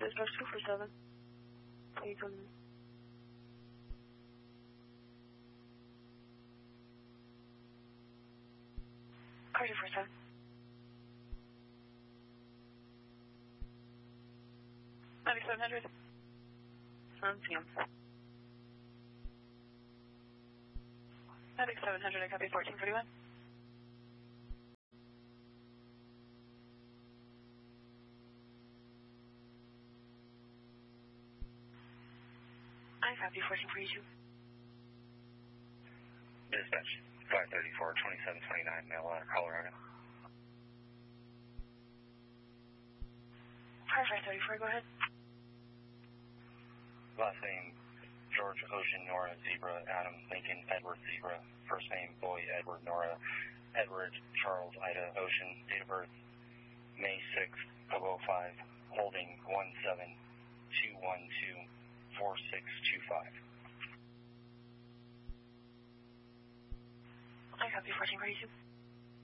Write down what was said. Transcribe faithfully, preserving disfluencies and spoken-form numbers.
dispatch two four seven. Can you come in? Car two four seven. ninety-seven hundred. seven p m ninety-seven hundred, I copy fourteen forty-one. I copy fourteen forty-two. Dispatch five thirty-four, twenty-seven twenty-nine, Mail out of Colorado. Car five thirty-four, go ahead. Last name, George Ocean, Nora Zebra, Adam Lincoln, Edward Zebra. First name, Boy Edward Nora, Edward Charles Ida Ocean. Date of birth, May sixth of oh five. Holding one seven two one two four six two five. I copy fourteen forty-two.